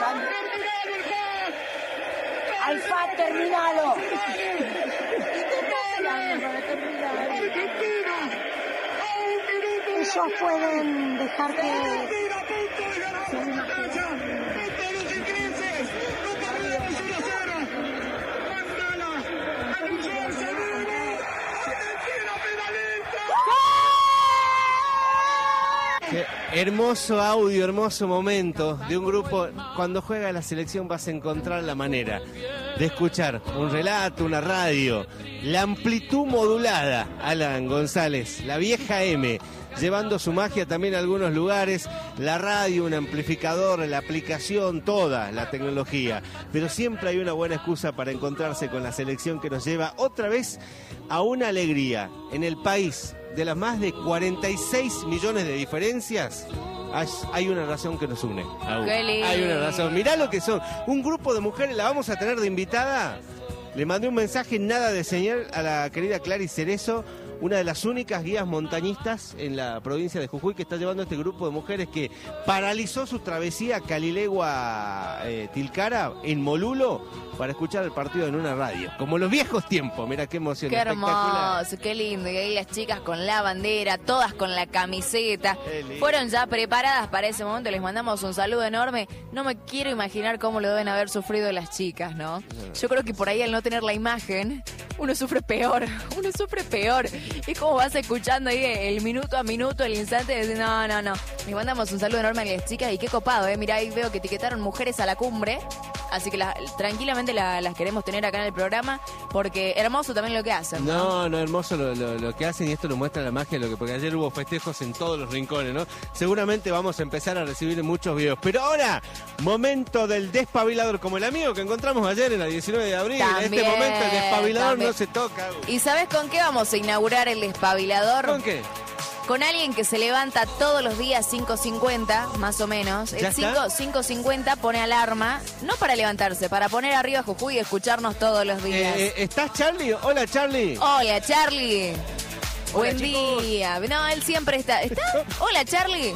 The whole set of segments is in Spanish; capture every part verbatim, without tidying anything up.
Juan. Alfa, terminalo. Ellos pueden dejar que... Qué hermoso audio, hermoso momento de un grupo. Cuando juega la selección vas a encontrar la manera de escuchar un relato, una radio, la amplitud modulada. Alan González, la vieja M, llevando su magia también a algunos lugares, la radio, un amplificador, la aplicación, toda la tecnología. Pero siempre hay una buena excusa para encontrarse con la selección que nos lleva otra vez a una alegría en el país. De las más de cuarenta y seis millones de diferencias, hay una razón que nos une. Hay una razón. Mirá lo que son. Un grupo de mujeres, la vamos a tener de invitada. Le mandé un mensaje nada de señal a la querida Clarice Cerezo, una de las únicas guías montañistas en la provincia de Jujuy que está llevando este grupo de mujeres que paralizó su travesía Calilegua-Tilcara eh, en Molulo para escuchar el partido en una radio. Como los viejos tiempos, mira qué emoción. Qué hermoso, qué lindo. Y ahí las chicas con la bandera, todas con la camiseta. Fueron ya preparadas para ese momento. Les mandamos un saludo enorme. No me quiero imaginar cómo lo deben haber sufrido las chicas, ¿no? Yo creo que por ahí al no tener la imagen, uno sufre peor. Uno sufre peor. Es como vas escuchando ahí el minuto a minuto, el instante, de decir, no, no, no. Les mandamos un saludo enorme a las chicas y qué copado, ¿eh? Mirá, ahí veo que etiquetaron mujeres a la cumbre. Así que la, tranquilamente la, las queremos tener acá en el programa, porque hermoso también lo que hacen, ¿no? No, no, hermoso lo, lo, lo que hacen, y esto nos muestra la magia, lo que porque ayer hubo festejos en todos los rincones, ¿no? Seguramente vamos a empezar a recibir muchos videos. Pero ahora, momento del despabilador, como el amigo que encontramos ayer en la diecinueve de abril. También, en este momento el despabilador también. No se toca. ¿Y sabes con qué vamos a inaugurar el despabilador? ¿Con qué? Con alguien que se levanta todos los días cinco cincuenta, más o menos. El cinco cincuenta pone alarma, no para levantarse, para poner arriba Jujuy y escucharnos todos los días. Eh, ¿Estás, Charlie? Hola, Charlie. Hola, Charlie. Hola, Buen chicos. día. No, él siempre está. ¿Está? Hola, Charlie.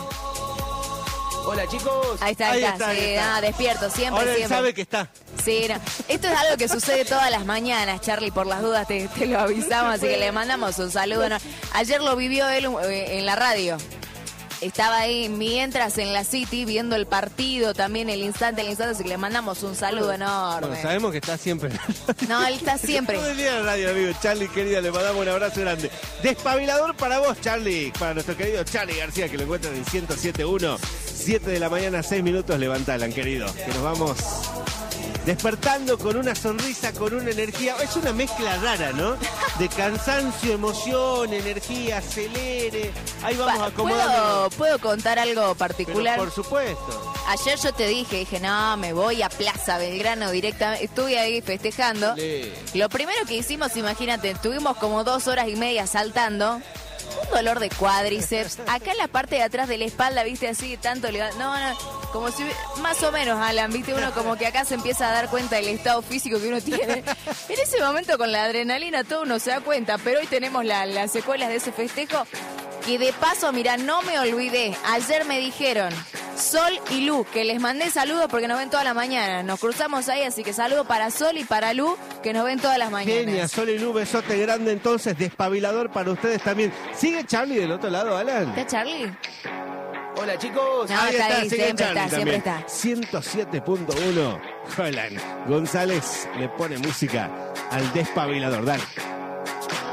Hola, chicos. Ahí está, ahí Ahí está. está, Sí, ahí está. ah, despierto, siempre, Ahora él siempre. sabe que está. Sí, no. Esto es algo que sucede todas las mañanas, Charlie, por las dudas te, te lo avisamos, así que le mandamos un saludo. No, ayer lo vivió él eh, en la radio. Estaba ahí mientras en la City viendo el partido, también el instante, el instante, así que le mandamos un saludo enorme. Bueno, sabemos que está siempre. No, él está siempre. Todo el día en la radio, amigo. Charlie, querida, le mandamos un abrazo grande. Despabilador para vos, Charlie. Para nuestro querido Charlie García, que lo encuentran en ciento siete punto uno. siete de la mañana, seis minutos, levantalan, querido. Que nos vamos despertando con una sonrisa, con una energía. Es una mezcla rara, ¿no? De cansancio, emoción, energía, acelere. Ahí vamos Pa- acomodando. ¿Puedo, ¿Puedo contar algo particular? Por supuesto. Ayer yo te dije, dije, no, me voy a Plaza Belgrano directamente. Estuve ahí festejando. Le... Lo primero que hicimos, imagínate, estuvimos como dos horas y media saltando. Un dolor de cuádriceps. Acá en la parte de atrás de la espalda, viste, así, tanto le... No, no, como si... Más o menos, Alan, viste, uno como que acá se empieza a dar cuenta del estado físico que uno tiene. En ese momento con la adrenalina todo uno se da cuenta, pero hoy tenemos la- las secuelas de ese festejo. Y de paso, mira, no me olvidé. Ayer me dijeron Sol y Lu, que les mandé saludos porque nos ven toda la mañana. Nos cruzamos ahí, así que saludo para Sol y para Lu, que nos ven todas las mañanas. Genia, Sol y Lu, besote grande entonces, despabilador para ustedes también. ¿Sigue Charlie del otro lado, Alan? ¿Está Charlie? Hola, chicos. No, Ahí está está, ahí, sigue siempre Charlie está, siempre también. está. ciento siete punto uno. Alan González le pone música al despabilador. Dale.